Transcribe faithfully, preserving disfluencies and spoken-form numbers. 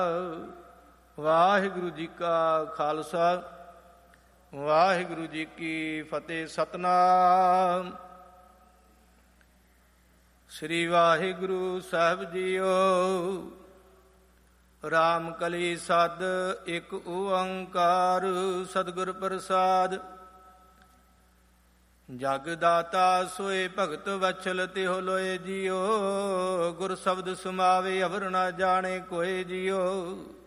ਵਾਹਿਗੁਰੂ ਜੀ ਕਾ ਖਾਲਸਾ, ਵਾਹਿਗੁਰੂ ਜੀ ਕੀ ਫਤਿਹ। ਸਤਿਨਾਮ ਸ੍ਰੀ ਵਾਹਿਗੁਰੂ ਸਾਹਿਬ ਜੀਓ। ਰਾਮ ਕਲੀ ਸਦ ਇੱਕ ਓੰਕਾਰ, ਸਤਿਗੁਰ ਪ੍ਰਸਾਦ। ਜਗ ਦਾਤਾ ਸੋਏ ਭਗਤ ਵਛਲ ਤਿਹੁ ਲੋਏ ਜੀਓ। ਗੁਰ ਸ਼ਬਦ ਸੁਮਾਵੇ ਅਵਰ ਨਾ ਜਾਣੇ ਕੋਏ ਜੀਓ।